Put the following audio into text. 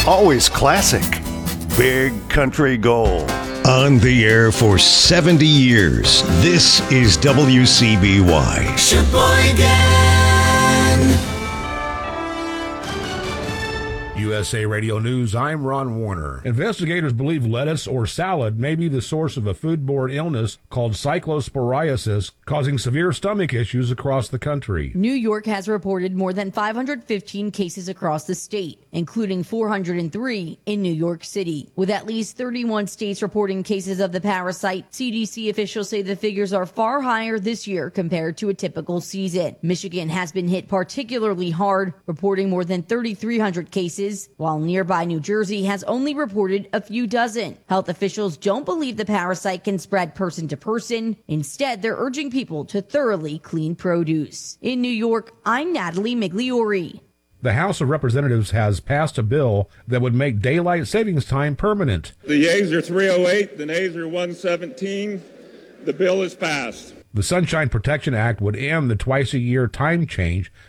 always classic. Big Country Gold. On the air for 70 years, this is WCBY. Sheboygan! USA Radio News, I'm Ron Warner. Investigators believe lettuce or salad may be the source of a foodborne illness called cyclosporiasis, causing severe stomach issues across the country. New York has reported more than 515 cases across the state, including 403 in New York City. With at least 31 states reporting cases of the parasite, CDC officials say the figures are far higher this year compared to a typical season. Michigan has been hit particularly hard, reporting more than 3,300 cases, while nearby New Jersey has only reported a few dozen. Health officials don't believe the parasite can spread person to person. Instead, they're urging people to thoroughly clean produce. In New York, I'm Natalie Migliori. The House of Representatives has passed a bill that would make daylight savings time permanent. The yeas are 308, the nays are 117. The bill is passed. The Sunshine Protection Act would end the twice-a-year time change